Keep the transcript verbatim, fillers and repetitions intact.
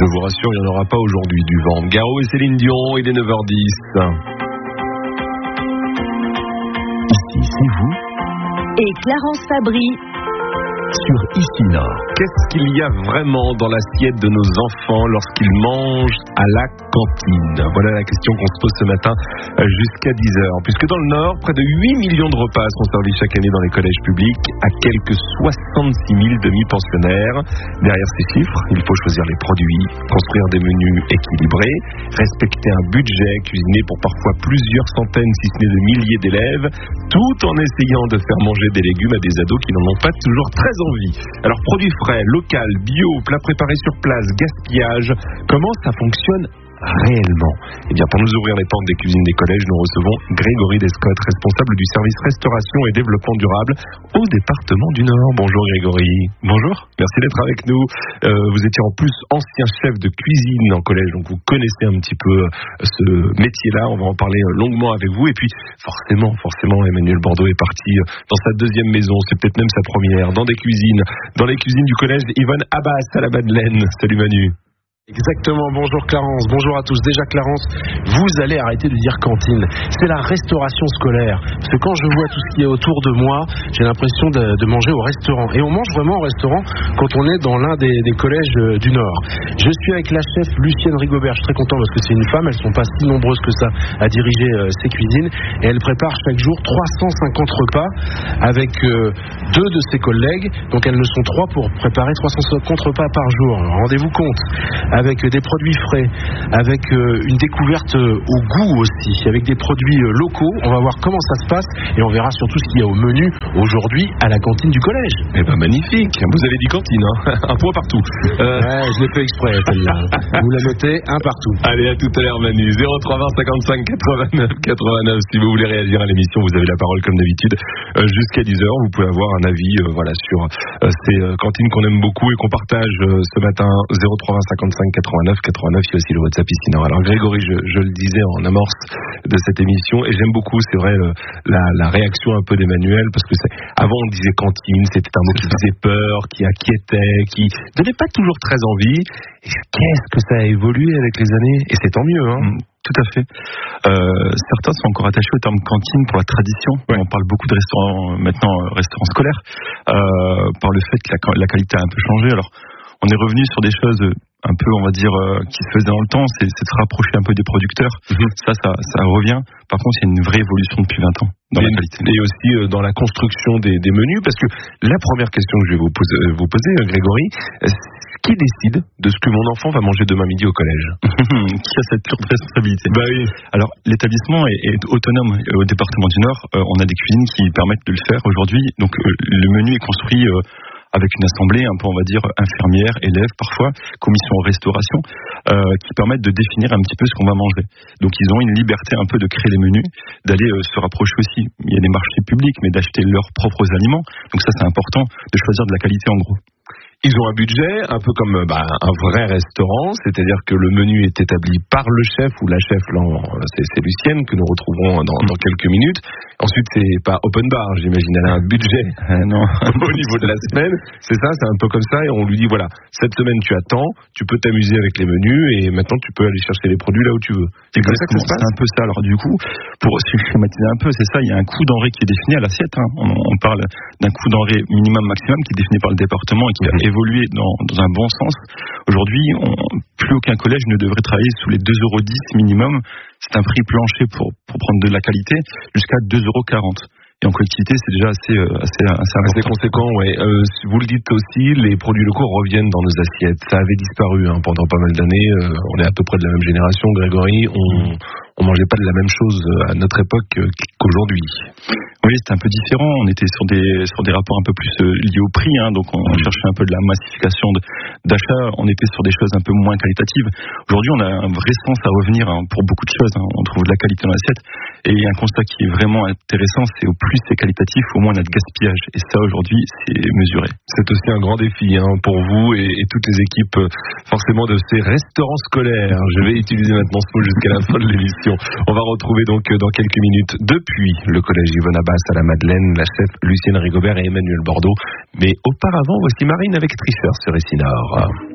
Je vous rassure, il n'y en aura pas aujourd'hui du vent. Garou et Céline Dion, il est neuf heures dix. Ici, c'est vous. Et Clarence Fabry. Sur Ici Nord. Qu'est-ce qu'il y a vraiment dans l'assiette de nos enfants lorsqu'ils mangent à la cantine? Voilà la question qu'on se pose ce matin jusqu'à dix heures. Puisque dans le Nord, près de huit millions de repas sont servis chaque année dans les collèges publics à quelques soixante-six mille demi-pensionnaires. Derrière ces chiffres, il faut choisir les produits, construire des menus équilibrés, respecter un budget, cuisiner pour parfois plusieurs centaines, si ce n'est de milliers d'élèves, tout en essayant de faire manger des légumes à des ados qui n'en ont pas toujours très envie. Alors, produits frais, local, bio, plats préparés sur place, gaspillage, comment ça fonctionne réellement? Eh bien, pour nous ouvrir les portes des cuisines des collèges, nous recevons Grégory Descotte, responsable du service restauration et développement durable au département du Nord. Bonjour Grégory. Bonjour. Merci d'être avec nous. Euh, vous étiez en plus ancien chef de cuisine en collège, donc vous connaissez un petit peu ce métier-là. On va en parler longuement avec vous. Et puis, forcément, forcément, Emmanuel Bordeaux est parti dans sa deuxième maison, c'est peut-être même sa première, dans des cuisines, dans les cuisines du collège Yvonne Abbas à la Madeleine. Salut Manu. Exactement, bonjour Clarence, bonjour à tous. Déjà Clarence, vous allez arrêter de dire cantine, c'est la restauration scolaire. Parce que quand je vois tout ce qui est autour de moi, j'ai l'impression de, de manger au restaurant. Et on mange vraiment au restaurant quand on est dans l'un des, des collèges euh, du Nord. Je suis avec la chef Lucienne Rigobert, je suis très content parce que c'est une femme, elles ne sont pas si nombreuses que ça à diriger euh, ces cuisines. Et elle prépare chaque jour trois cent cinquante repas avec euh, deux de ses collègues. Donc elles ne sont trois pour préparer trois cent cinquante repas par jour. Alors, rendez-vous compte. Avec des produits frais, avec euh, une découverte euh, au goût aussi, avec des produits euh, locaux. On va voir comment ça se passe et on verra surtout ce qu'il y a au menu aujourd'hui à la cantine du collège. Eh ben magnifique, vous avez dit cantine, hein. Un point partout. Euh... Ouais, je l'ai fait exprès celle-là. Vous la notez, un partout. Allez, à tout à l'heure Manu. zéro trois vingt cinquante-cinq quatre-vingt-neuf quatre-vingt-neuf. Si vous voulez réagir à l'émission, vous avez la parole comme d'habitude euh, jusqu'à dix heures. Vous pouvez avoir un avis euh, voilà, sur euh, ces euh, cantines qu'on aime beaucoup et qu'on partage euh, ce matin. Zéro trois vingt cinquante-cinq quatre-vingt-neuf quatre-vingt-neuf. Il y a aussi le WhatsApp ici. Alors Grégory, je, je le disais en amorce de cette émission et j'aime beaucoup, c'est vrai, le, la, la réaction un peu d'Emmanuel, parce que c'est, avant on disait cantine, c'était un mot qui faisait peur, qui inquiétait, qui donnait pas toujours très envie. Et qu'est-ce que ça a évolué avec les années? Et c'est tant mieux, hein. Mmh. Tout à fait. Euh, certains sont encore attachés au terme cantine pour la tradition. Ouais. On parle beaucoup de restaurants, maintenant euh, restaurants scolaires, euh, par le fait que la, la qualité a un peu changé. Alors, on est revenu sur des choses un peu, on va dire, euh, qui se faisaient dans le temps, c'est, c'est de se rapprocher un peu des producteurs. Mmh. Ça, ça, ça revient. Par contre, il y a une vraie évolution depuis vingt ans dans et, la qualité. Et aussi euh, dans la construction des, des menus, parce que la première question que je vais vous poser, euh, vous poser euh, Grégory, euh, qui décide de ce que mon enfant va manger demain midi au collège? Qui a cette lourde responsabilité? Bah oui. Alors, l'établissement est, est autonome au département du Nord. Euh, on a des cuisines qui permettent de le faire aujourd'hui. Donc, euh, le menu est construit euh, avec une assemblée un peu, on va dire, infirmière, élèves parfois, commission restauration, euh, qui permettent de définir un petit peu ce qu'on va manger. Donc ils ont une liberté un peu de créer les menus, d'aller euh, se rapprocher aussi. Il y a des marchés publics, mais d'acheter leurs propres aliments. Donc ça, c'est important de choisir de la qualité en gros. Ils ont un budget, un peu comme bah, un vrai restaurant, c'est-à-dire que le menu est établi par le chef ou la chef, là, c'est, c'est Lucienne que nous retrouverons dans, dans quelques minutes. Ensuite, c'est pas open bar, j'imagine, elle a un budget euh, non. au niveau de la semaine. C'est ça, c'est un peu comme ça, et on lui dit voilà, cette semaine tu attends, tu peux t'amuser avec les menus, et maintenant tu peux aller chercher les produits là où tu veux. C'est comme ça que ça se passe. C'est un peu ça. Alors du coup, pour schématiser un peu, c'est ça, il y a un coût denrée qui est défini à l'assiette. Hein. On, on parle d'un coût denrée minimum maximum qui est défini par le département et qui a évolué dans, dans un bon sens. Aujourd'hui, on, plus aucun collège ne devrait travailler sous les deux euros dix minimum. C'est un prix plancher pour, pour prendre de la qualité, jusqu'à deux euros quarante. Et en collectivité, c'est déjà assez, assez, assez, assez conséquent. Ouais. Euh, vous le dites aussi, les produits locaux reviennent dans nos assiettes. Ça avait disparu hein, pendant pas mal d'années. Euh, on est à peu près de la même génération, Grégory. On on mangeait pas de la même chose à notre époque qu'aujourd'hui. Oui, c'était un peu différent. On était sur des sur des rapports un peu plus liés au prix, hein, donc on mmh. cherchait un peu de la massification de, d'achat. On était sur des choses un peu moins qualitatives. Aujourd'hui, on a un vrai sens à revenir hein, pour beaucoup de choses. Hein. On trouve de la qualité dans l'assiette. Et il y a un constat qui est vraiment intéressant, c'est au plus c'est qualitatif, au moins on a de gaspillage. Et ça, aujourd'hui, c'est mesuré. C'est aussi un grand défi hein, pour vous et, et toutes les équipes, forcément, de ces restaurants scolaires. Je vais utiliser maintenant ce mot jusqu'à la fin de l'émission. On va retrouver donc dans quelques minutes, depuis le collège Yvonne Abbas à la Madeleine, la chef Lucienne Rigobert et Emmanuel Bordeaux. Mais auparavant, voici Marine avec Tricheur sur Ici Nord.